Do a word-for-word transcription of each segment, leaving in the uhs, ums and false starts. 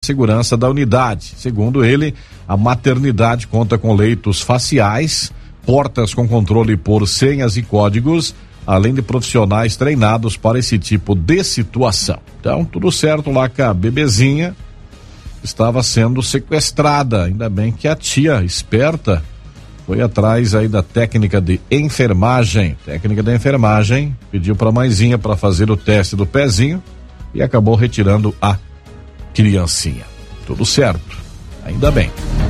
segurança da unidade. Segundo ele, a maternidade conta com leitos faciais, portas com controle por senhas e códigos, além de profissionais treinados para esse tipo de situação. Então, tudo certo lá com a bebezinha estava sendo sequestrada. Ainda bem que a tia, esperta, foi atrás aí da técnica de enfermagem. Técnica de enfermagem pediu para a mãezinha para fazer o teste do pezinho e acabou retirando a criancinha. Tudo certo, ainda bem.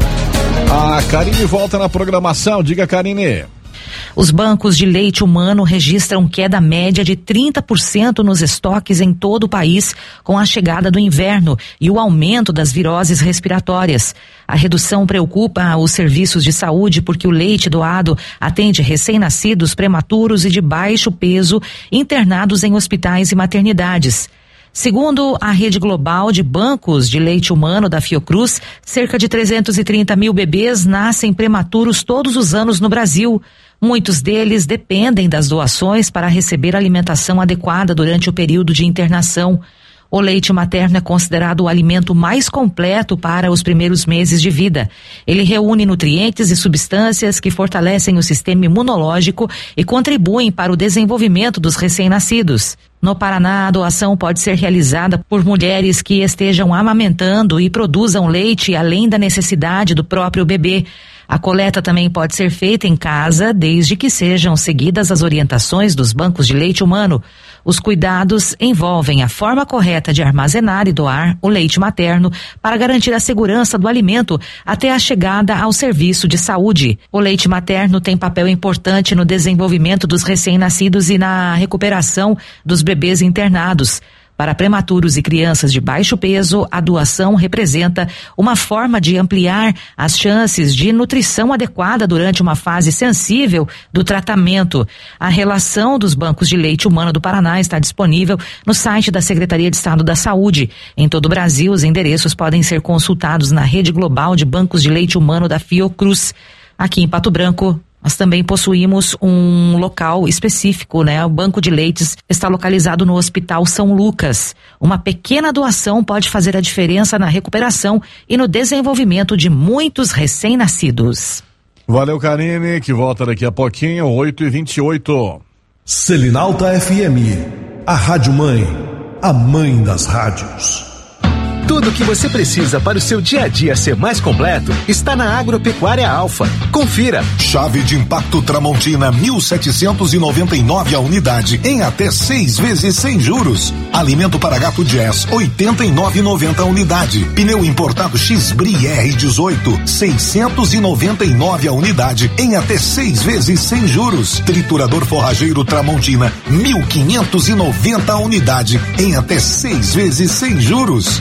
A Karine volta na programação. Diga, Karine. Os bancos de leite humano registram queda média de trinta por cento nos estoques em todo o país com a chegada do inverno e o aumento das viroses respiratórias. A redução preocupa os serviços de saúde porque o leite doado atende recém-nascidos, prematuros e de baixo peso internados em hospitais e maternidades. Segundo a rede global de bancos de leite humano da Fiocruz, cerca de trezentos e trinta mil bebês nascem prematuros todos os anos no Brasil. Muitos deles dependem das doações para receber alimentação adequada durante o período de internação. O leite materno é considerado o alimento mais completo para os primeiros meses de vida. Ele reúne nutrientes e substâncias que fortalecem o sistema imunológico e contribuem para o desenvolvimento dos recém-nascidos. No Paraná, a doação pode ser realizada por mulheres que estejam amamentando e produzam leite além da necessidade do próprio bebê. A coleta também pode ser feita em casa, desde que sejam seguidas as orientações dos bancos de leite humano. Os cuidados envolvem a forma correta de armazenar e doar o leite materno para garantir a segurança do alimento até a chegada ao serviço de saúde. O leite materno tem papel importante no desenvolvimento dos recém-nascidos e na recuperação dos bebês internados. Para prematuros e crianças de baixo peso, a doação representa uma forma de ampliar as chances de nutrição adequada durante uma fase sensível do tratamento. A relação dos bancos de leite humano do Paraná está disponível no site da Secretaria de Estado da Saúde. Em todo o Brasil, os endereços podem ser consultados na rede global de bancos de leite humano da Fiocruz. Aqui em Pato Branco, nós também possuímos um local específico, né? O banco de leites está localizado no Hospital São Lucas. Uma pequena doação pode fazer a diferença na recuperação e no desenvolvimento de muitos recém-nascidos. Valeu, Karine, que volta daqui a pouquinho, oito e vinte e oito. Selinalta F M, a Rádio Mãe, a mãe das rádios. Tudo o que você precisa para o seu dia a dia ser mais completo está na Agropecuária Alfa. Confira. Chave de impacto Tramontina mil setecentos e noventa e nove a unidade em até seis vezes sem juros. Alimento para gato Jazz oitenta e nove reais e noventa centavos a unidade. Pneu importado X-Bri R dezoito seiscentos e noventa e nove a unidade em até seis vezes sem juros. Triturador forrageiro Tramontina mil quinhentos e noventa a unidade em até seis vezes sem juros.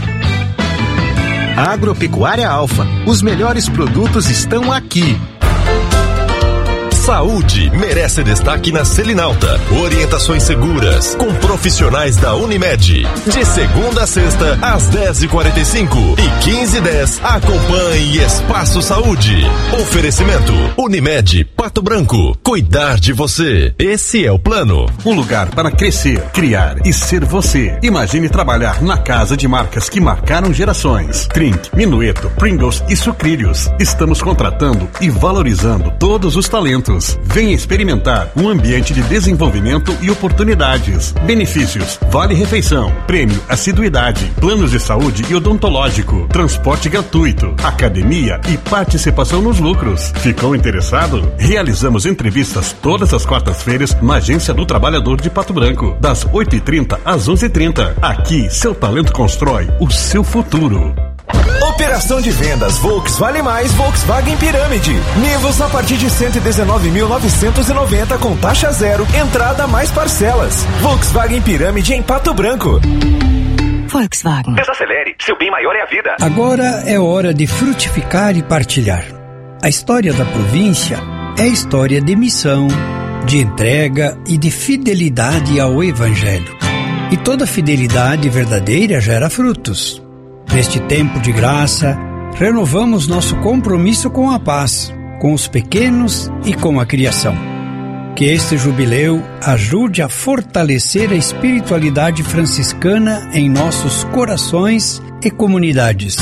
Agropecuária Alfa. Os melhores produtos estão aqui. Saúde merece destaque na Selinalta. Orientações seguras com profissionais da Unimed. De segunda a sexta, às dez e quarenta e cinco e quinze e dez. Acompanhe Espaço Saúde. Oferecimento Unimed Pato Branco. Cuidar de você. Esse é o plano. Um lugar para crescer, criar e ser você. Imagine trabalhar na casa de marcas que marcaram gerações. Trink, Minueto, Pringles e Sucrilhos. Estamos contratando e valorizando todos os talentos. Venha experimentar um ambiente de desenvolvimento e oportunidades. Benefícios: vale refeição, prêmio assiduidade, planos de saúde e odontológico, transporte gratuito, academia e participação nos lucros. Ficou interessado? Realizamos entrevistas todas as quartas-feiras na Agência do Trabalhador de Pato Branco, das oito e trinta às onze e trinta. Aqui, seu talento constrói o seu futuro. Operação de vendas Volkswagen Mais Volkswagen Pirâmide. Nivus a partir de cento e dezenove mil novecentos e noventa com taxa zero, entrada mais parcelas. Volkswagen Pirâmide em Pato Branco. Volkswagen. Desacelere, seu bem maior é a vida. Agora é hora de frutificar e partilhar. A história da província é história de missão, de entrega e de fidelidade ao Evangelho. E toda fidelidade verdadeira gera frutos. Neste tempo de graça, renovamos nosso compromisso com a paz, com os pequenos e com a criação. Que este jubileu ajude a fortalecer a espiritualidade franciscana em nossos corações e comunidades.